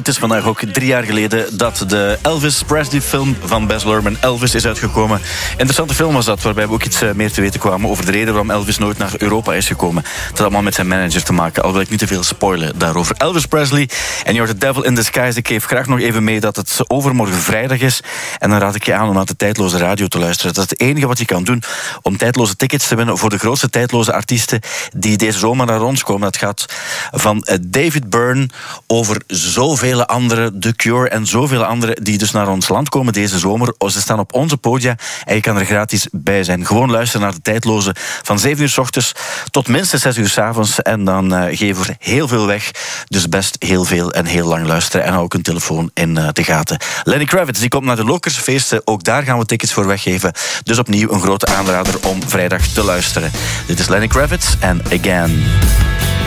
Het is vandaag ook 3 jaar geleden dat de Elvis Presley film van Baz Luhrmann, Elvis, is uitgekomen. Interessante film was dat, waarbij we ook iets meer te weten kwamen over de reden waarom Elvis nooit naar Europa is gekomen. Het had allemaal met zijn manager te maken, al wil ik niet te veel spoilen daarover. Elvis Presley en You're the Devil in Disguise. Ik geef graag nog even mee dat het overmorgen vrijdag is. En dan raad ik je aan om naar de Tijdloze Radio te luisteren. Dat is het enige wat je kan doen om tijdloze tickets te winnen voor de grootste tijdloze artiesten die deze zomer naar ons komen. Dat gaat van David Byrne over zoveel anderen, The Cure en zoveel anderen die dus naar ons land komen deze zomer. Ze staan op onze podia en je kan er gratis bij zijn. Gewoon luisteren naar de Tijdloze van 7 uur 's ochtends tot minstens 6 uur 's avonds. En dan geven we heel veel weg. Dus best heel veel en heel lang luisteren. En hou ook een telefoon in de gaten. Lenny Kravitz, die komt naar de Lokersfeesten. Ook daar gaan we tickets voor weggeven. Dus opnieuw een grote aanrader om vrijdag te luisteren. Dit is Lenny Kravitz en Again.